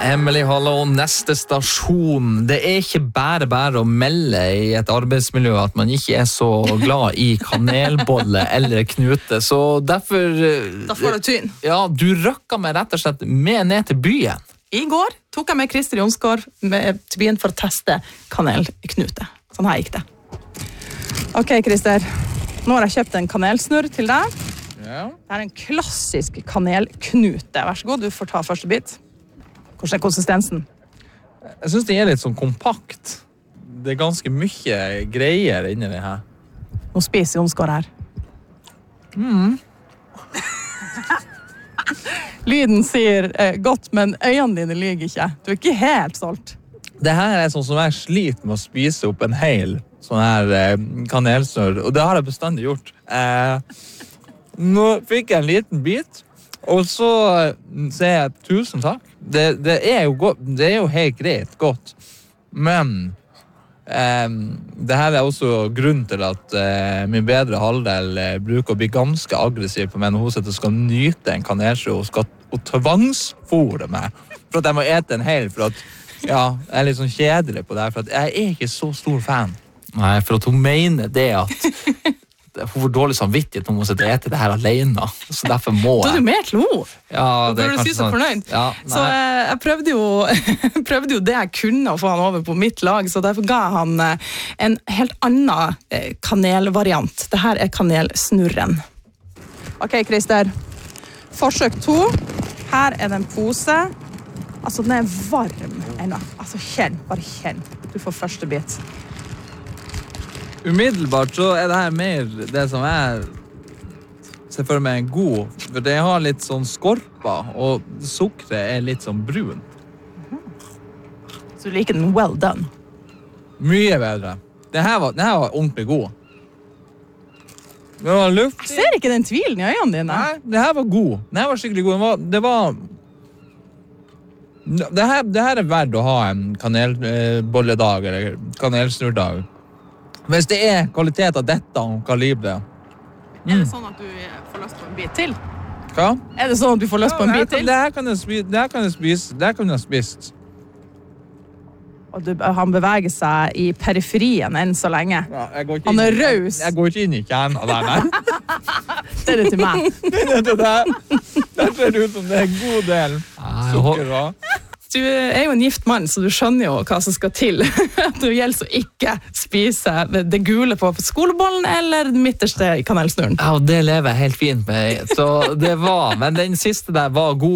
Hallo, neste stasjon. Det ikke bare å melde I et arbeidsmiljø at man ikke så glad I kanelbolle eller knute, så derfor... Da får du tyn. Ja, du røkka meg rett og slett med ned til byen. I går tok jeg med Christer Jonsgaard til byen for å teste kanelknute. Sånn her gikk det. Ok, Christer. Nå har jeg kjøpt en kanelsnurr til deg. Ja. Det en klassisk kanelknute. Vær så god, du får ta første bit. Hvordan konsistensen? Jeg synes det litt sånn kompakt. Det ganske mye greier inni det her. Nå spiser Jonsgaard her. Lyden sier godt, men øynene dine lyger ikke. Du ikke helt stolt. Det her sånn som jeg sliter med å spise opp en hel sånn her kanelsnurr, og det har jeg bestandig gjort. Nå fikk jeg en liten bit, og så sier jeg tusen takk. Det jo godt, det jo helt greit godt, men det her også grunn til at min bedre halvdel bruker å bli ganske aggressiv på meg når hun sitter og skal nyte en kanelsnurr og skal tvangsfôre meg for at jeg må ete en hel, for at ja, jeg litt sånn kjedelig på det her, for at jeg ikke så stor fan. Nei, for at hun mener det at hun får dårlig samvittighet når hun sitter og etter det her alene, så derfor må jeg. Da du mer til henne. Ja, det kanskje si så fornøyd. Ja, så jeg prøvde jo det jeg kunne å få han over på mitt lag, så derfor ga jeg han en helt annen kanelvariant. Det her kanelsnurren. Ok, Christer. Forsøk 2. Her det en pose. Altså, den varm ennå. Altså, bare kjenn. Du får første bit. Umiddelbart så det her mer det som jeg ser for meg god, for det har litt sånn skorpa, og sukkeret litt sånn brun. Så du liker den well done? Mye bedre. Den her var ordentlig god. Det var luftig. Jeg ser ikke den tvilen I øynene dine. Nei, det her var god. Den her var skikkelig god. Det her verdt å ha en kanelbolledag eller kanelsnurrdag. Hvis det kvalitet av dette kalibret. Det sånn at du får lyst på en bit til? Hva? Det sånn at du får lyst på en bit til? Det her kan jeg spise. Det her kan jeg spist. Og han beveger seg I periferien enn så lenge. Ja, han raus. Jeg går ikke inn I kjernen av der, nei. Det det til meg. Det til deg. Det ser ut som det en god del sukker, da. Du jo en gift mann, så du skjønner jo hva som skal til. Det gjelder å ikke spise det gule på skolebollen eller den midterste I kanelsnurren. Ja, og det lever jeg helt fint med. Så det men den siste der var god.